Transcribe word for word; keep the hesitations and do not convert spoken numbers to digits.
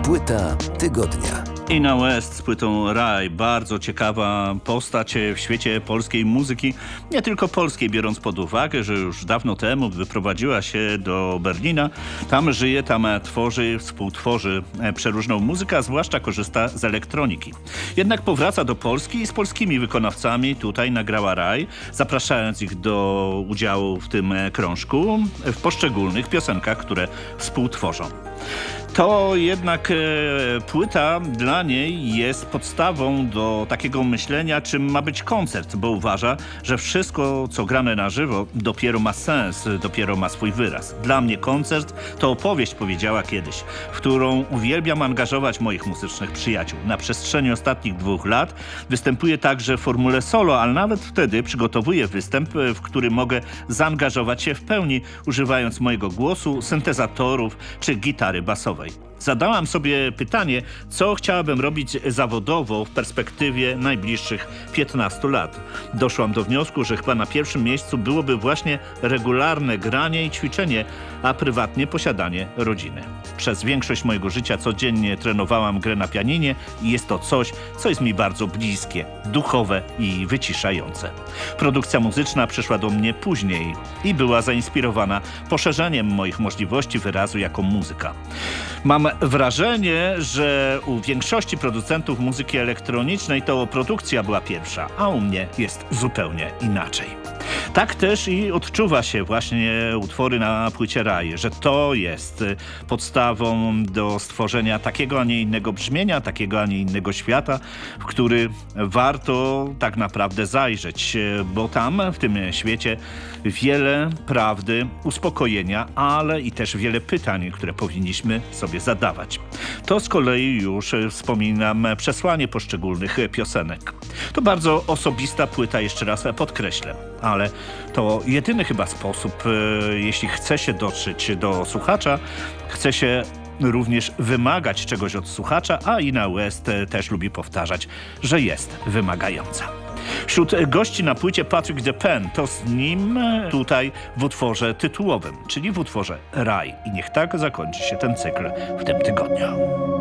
Płyta tygodnia. Inna West z płytą Raj. Bardzo ciekawa postać w świecie polskiej muzyki. Nie tylko polskiej, biorąc pod uwagę, że już dawno temu wyprowadziła się do Berlina. Tam żyje, tam tworzy, współtworzy przeróżną muzykę, a zwłaszcza korzysta z elektroniki. Jednak powraca do Polski i z polskimi wykonawcami tutaj nagrała Raj, zapraszając ich do udziału w tym krążku w poszczególnych piosenkach, które współtworzą. To jednak e, płyta dla niej jest podstawą do takiego myślenia, czym ma być koncert, bo uważa, że wszystko, co grane na żywo, dopiero ma sens, dopiero ma swój wyraz. Dla mnie koncert to opowieść, powiedziała kiedyś, w którą uwielbiam angażować moich muzycznych przyjaciół. Na przestrzeni ostatnich dwóch lat występuję także w formule solo, ale nawet wtedy przygotowuję występ, w który mogę zaangażować się w pełni, używając mojego głosu, syntezatorów czy gitary basowej. Zadałam sobie pytanie, co chciałabym robić zawodowo w perspektywie najbliższych piętnastu lat. Doszłam do wniosku, że chyba na pierwszym miejscu byłoby właśnie regularne granie i ćwiczenie, a prywatnie posiadanie rodziny. Przez większość mojego życia codziennie trenowałam grę na pianinie i jest to coś, co jest mi bardzo bliskie, duchowe i wyciszające. Produkcja muzyczna przyszła do mnie później i była zainspirowana poszerzeniem moich możliwości wyrazu jako muzyka. Mam wrażenie, że u większości producentów muzyki elektronicznej to produkcja była pierwsza, a u mnie jest zupełnie inaczej. Tak też i odczuwa się właśnie utwory na płycie Raj, że to jest podstawą do stworzenia takiego, a nie innego brzmienia, takiego, a nie innego świata, w który warto tak naprawdę zajrzeć, bo tam, w tym świecie, wiele prawdy, uspokojenia, ale i też wiele pytań, które powinniśmy sobie zadawać. To z kolei już wspominam przesłanie poszczególnych piosenek. To bardzo osobista płyta, jeszcze raz podkreślę, ale to jedyny chyba sposób, jeśli chce się dotrzeć do słuchacza, chce się również wymagać czegoś od słuchacza, a Inna West też lubi powtarzać, że jest wymagająca. Wśród gości na płycie Patrick DePen, to z nim tutaj w utworze tytułowym, czyli w utworze Raj. I niech tak zakończy się ten cykl w tym tygodniu.